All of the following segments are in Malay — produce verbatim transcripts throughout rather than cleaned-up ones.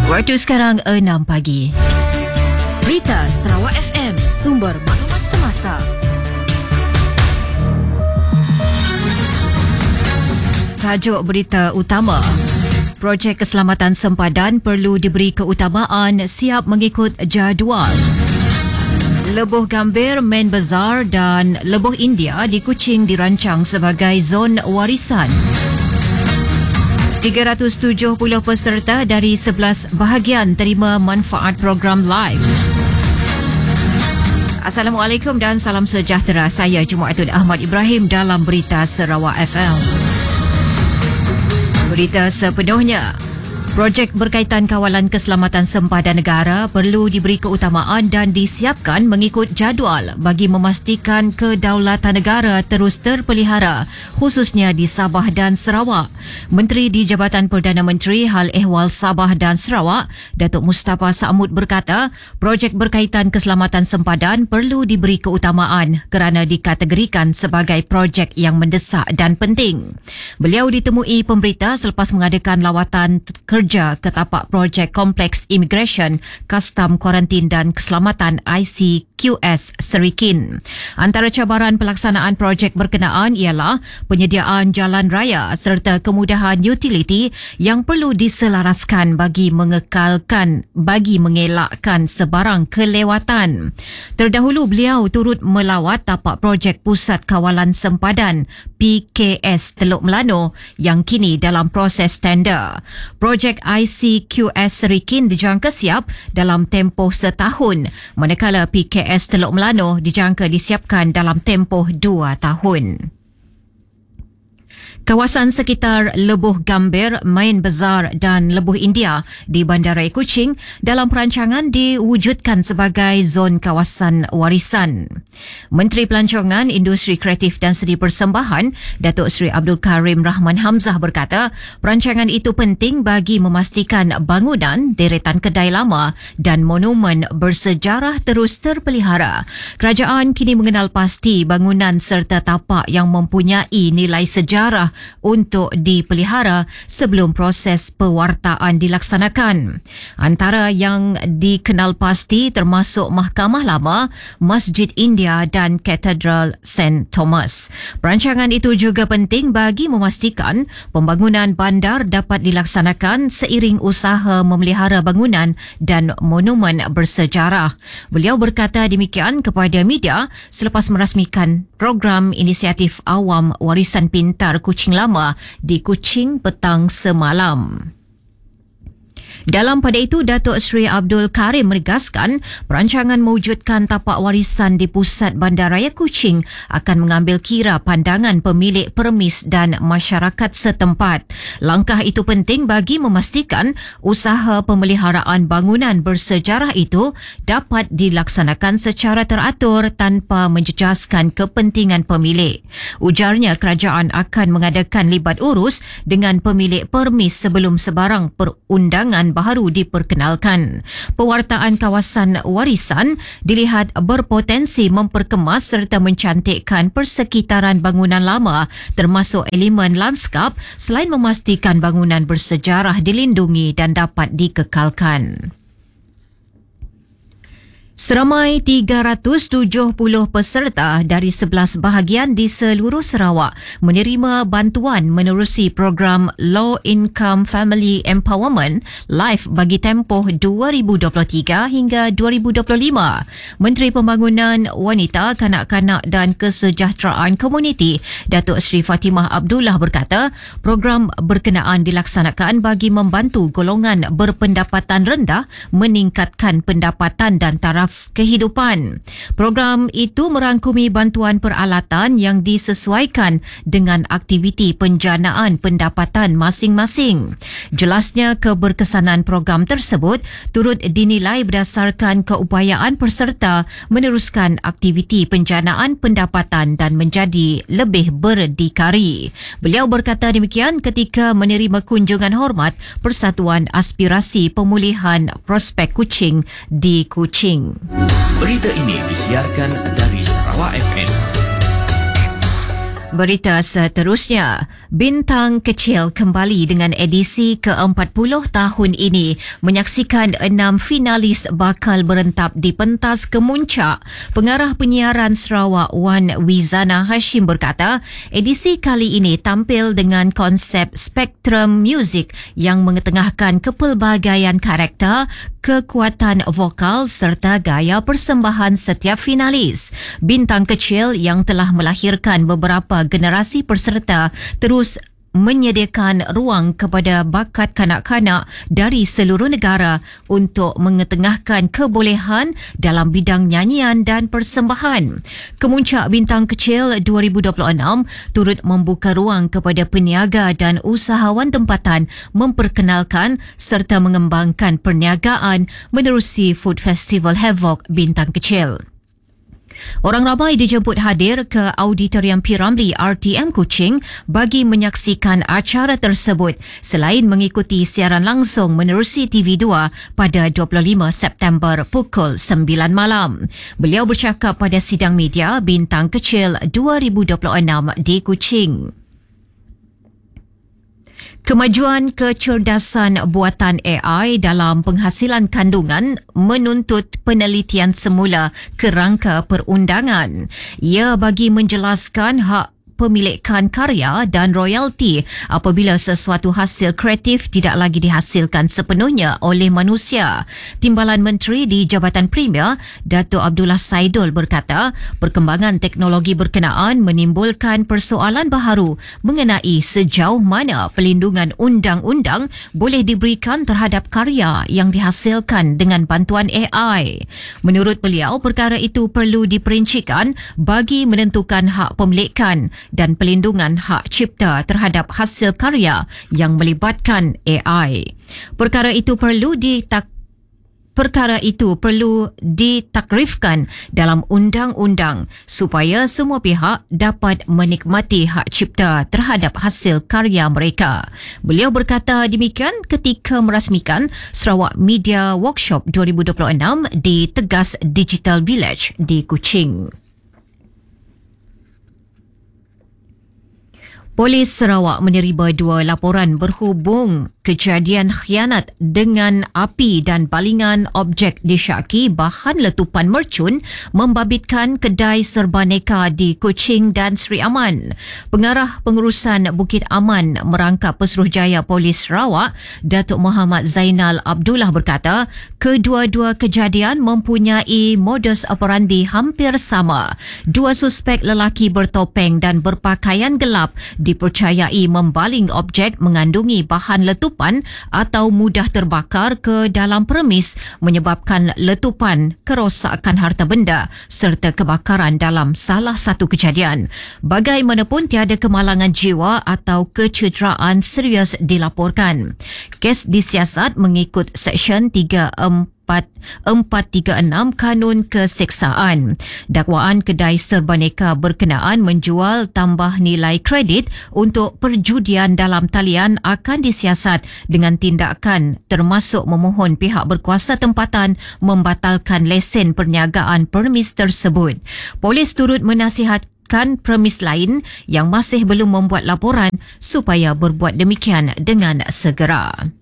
Waktu sekarang enam pagi. Berita Sarawak F M, sumber maklumat semasa. Tajuk berita utama. Projek keselamatan sempadan perlu diberi keutamaan, siap mengikut jadual. Lebuh Gambir, Main Bazaar dan Lebuh India di Kuching dirancang sebagai zon warisan. tiga ratus tujuh puluh peserta dari sebelas bahagian terima manfaat program live. Assalamualaikum dan salam sejahtera. Saya Jumaatun Ahmad Ibrahim dalam Berita Sarawak F M. Berita sepenuhnya. Projek berkaitan kawalan keselamatan sempadan negara perlu diberi keutamaan dan disiapkan mengikut jadual bagi memastikan kedaulatan negara terus terpelihara, khususnya di Sabah dan Sarawak. Menteri di Jabatan Perdana Menteri Hal Ehwal Sabah dan Sarawak, Datuk Mustafa Sa'mud berkata, projek berkaitan keselamatan sempadan perlu diberi keutamaan kerana dikategorikan sebagai projek yang mendesak dan penting. Beliau ditemui pemberita selepas mengadakan lawatan kerja ke tapak projek Kompleks Immigration, Custom, Kuarantin dan Keselamatan I C Q S Serikin. Antara cabaran pelaksanaan projek berkenaan ialah penyediaan jalan raya serta kemudahan utiliti yang perlu diselaraskan bagi mengekalkan bagi mengelakkan sebarang kelewatan. Terdahulu beliau turut melawat tapak projek Pusat Kawalan Sempadan P K S Teluk Melano yang kini dalam proses tender. Projek I C Q S Serikin dijangka siap dalam tempoh setahun, manakala P K S Teluk Melano dijangka disiapkan dalam tempoh dua tahun. Kawasan sekitar Lebuh Gambir, Main Bazaar dan Lebuh India di Bandaraya Kuching dalam perancangan diwujudkan sebagai zon kawasan warisan. Menteri Pelancongan, Industri Kreatif dan Seni Persembahan, Datuk Seri Abdul Karim Rahman Hamzah berkata, perancangan itu penting bagi memastikan bangunan, deretan kedai lama dan monumen bersejarah terus terpelihara. Kerajaan kini mengenal pasti bangunan serta tapak yang mempunyai nilai sejarah untuk dipelihara sebelum proses pewartaan dilaksanakan. Antara yang dikenal pasti termasuk Mahkamah Lama, Masjid India dan Katedral Saint Thomas. Perancangan itu juga penting bagi memastikan pembangunan bandar dapat dilaksanakan seiring usaha memelihara bangunan dan monumen bersejarah. Beliau berkata demikian kepada media selepas merasmikan program inisiatif awam Warisan Pintar Kuching Lama di Kuching petang semalam. Dalam pada itu, Datuk Seri Abdul Karim menegaskan perancangan mewujudkan tapak warisan di pusat Bandaraya Kuching akan mengambil kira pandangan pemilik permis dan masyarakat setempat. Langkah itu penting bagi memastikan usaha pemeliharaan bangunan bersejarah itu dapat dilaksanakan secara teratur tanpa menjejaskan kepentingan pemilik. Ujarnya kerajaan akan mengadakan libat urus dengan pemilik permis sebelum sebarang perundangan baru diperkenalkan. Pewartaan kawasan warisan dilihat berpotensi memperkemas serta mencantikkan persekitaran bangunan lama termasuk elemen landskap selain memastikan bangunan bersejarah dilindungi dan dapat dikekalkan. Seramai tiga ratus tujuh puluh peserta dari sebelas bahagian di seluruh Sarawak menerima bantuan menerusi program Low Income Family Empowerment Live bagi tempoh dua ribu dua puluh tiga hingga dua ribu dua puluh lima. Menteri Pembangunan Wanita, Kanak-kanak dan Kesejahteraan Komuniti, Datuk Seri Fatimah Abdullah berkata, program berkenaan dilaksanakan bagi membantu golongan berpendapatan rendah meningkatkan pendapatan dan taraf kehidupan. Program itu merangkumi bantuan peralatan yang disesuaikan dengan aktiviti penjanaan pendapatan masing-masing. Jelasnya, keberkesanan program tersebut turut dinilai berdasarkan keupayaan peserta meneruskan aktiviti penjanaan pendapatan dan menjadi lebih berdikari. Beliau berkata demikian ketika menerima kunjungan hormat Persatuan Aspirasi Pemulihan Prospek Kuching di Kuching. Berita ini disiarkan dari Sarawak F M. Berita seterusnya, Bintang Kecil kembali dengan edisi ke empat puluh tahun ini menyaksikan enam finalis bakal berentap di pentas kemuncak. Pengarah penyiaran Sarawak Wan Wizana Hashim berkata, edisi kali ini tampil dengan konsep spektrum muzik yang mengetengahkan kepelbagaian karakter, kekuatan vokal serta gaya persembahan setiap finalis. Bintang Kecil yang telah melahirkan beberapa generasi peserta terus menyediakan ruang kepada bakat kanak-kanak dari seluruh negara untuk mengetengahkan kebolehan dalam bidang nyanyian dan persembahan. Kemuncak Bintang Kecil dua ribu dua puluh enam turut membuka ruang kepada peniaga dan usahawan tempatan memperkenalkan serta mengembangkan perniagaan menerusi Food Festival Havoc Bintang Kecil. Orang ramai dijemput hadir ke Auditorium P. Ramlee R T M Kuching bagi menyaksikan acara tersebut selain mengikuti siaran langsung menerusi T V dua pada dua puluh lima September pukul sembilan malam. Beliau bercakap pada sidang media Bintang Kecil dua ribu dua puluh enam di Kuching. Kemajuan kecerdasan buatan A I dalam penghasilan kandungan menuntut penelitian semula kerangka perundangan. Ia bagi menjelaskan hak pemilikan karya dan royalti apabila sesuatu hasil kreatif tidak lagi dihasilkan sepenuhnya oleh manusia. Timbalan Menteri di Jabatan Premier, Dato' Abdullah Saidul berkata, perkembangan teknologi berkenaan menimbulkan persoalan baharu mengenai sejauh mana pelindungan undang-undang boleh diberikan terhadap karya yang dihasilkan dengan bantuan A I. Menurut beliau, perkara itu perlu diperincikan bagi menentukan hak pemilikan dan pelindungan hak cipta terhadap hasil karya yang melibatkan A I. Perkara itu perlu ditak Perkara itu perlu ditakrifkan dalam undang-undang supaya semua pihak dapat menikmati hak cipta terhadap hasil karya mereka. Beliau berkata demikian ketika merasmikan Sarawak Media Workshop dua ribu dua puluh enam di Tegas Digital Village di Kuching. Polis Sarawak menerima dua laporan berhubung kejadian khianat dengan api dan balingan objek disyaki bahan letupan mercun membabitkan kedai serbaneka di Kuching dan Sri Aman. Pengarah pengurusan Bukit Aman merangkap Pesuruhjaya Polis Sarawak, Datuk Muhammad Zainal Abdullah berkata, kedua-dua kejadian mempunyai modus operandi hampir sama. Dua suspek lelaki bertopeng dan berpakaian gelap dipercayai membaling objek mengandungi bahan letupan atau mudah terbakar ke dalam premis menyebabkan letupan, kerosakan harta benda serta kebakaran dalam salah satu kejadian. Bagaimanapun tiada kemalangan jiwa atau kecederaan serius dilaporkan. Kes disiasat mengikut Seksyen tiga empat tiga enam Kanun Keseksaan. Dakwaan kedai serbaneka berkenaan menjual tambah nilai kredit untuk perjudian dalam talian akan disiasat dengan tindakan termasuk memohon pihak berkuasa tempatan membatalkan lesen perniagaan permis tersebut. Polis turut menasihatkan premis lain yang masih belum membuat laporan supaya berbuat demikian dengan segera.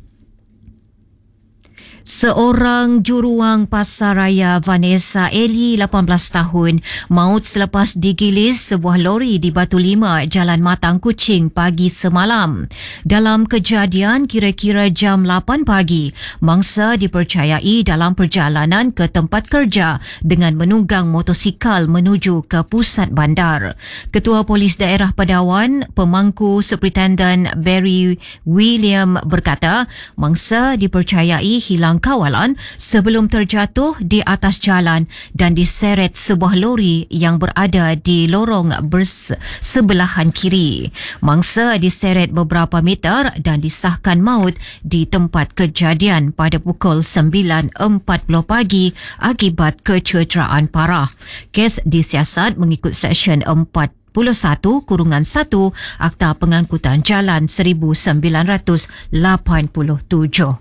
Seorang juruang pasaraya Vanessa Eli, lapan belas tahun, maut selepas digilis sebuah lori di Batu Lima, Jalan Matang Kuching pagi semalam. Dalam kejadian kira-kira jam lapan pagi, mangsa dipercayai dalam perjalanan ke tempat kerja dengan menunggang motosikal menuju ke pusat bandar. Ketua Polis Daerah Padawan, Pemangku Superintendent Barry William berkata, mangsa dipercayai hilang kawalan sebelum terjatuh di atas jalan dan diseret sebuah lori yang berada di lorong bersebelahan kiri. Mangsa diseret beberapa meter dan disahkan maut di tempat kejadian pada pukul sembilan empat puluh pagi akibat kecederaan parah. Kes disiasat mengikut Seksyen empat puluh satu kurungan satu Akta Pengangkutan Jalan seribu sembilan ratus lapan puluh tujuh.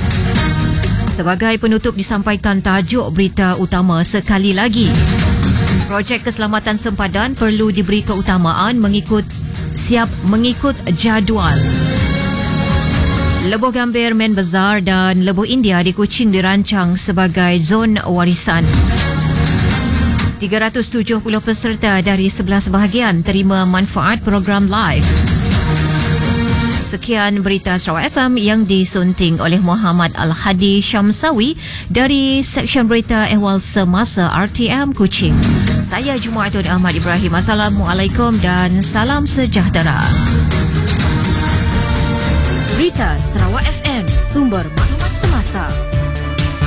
Sebagai penutup disampaikan tajuk berita utama sekali lagi. Projek keselamatan sempadan perlu diberi keutamaan mengikut siap mengikut jadual. Lebuh Gambir, Main Bazaar dan Lebuh India di Kuching dirancang sebagai zon warisan. tiga ratus tujuh puluh peserta dari sebelas bahagian terima manfaat program live. Sekian berita Sarawak F M yang disunting oleh Muhammad Al-Hadi Syamsawi dari Seksyen Berita Ehwal Semasa R T M Kuching. Saya Jumaatun Ahmad Ibrahim. Assalamualaikum dan salam sejahtera. Berita Sarawak F M, sumber maklumat semasa.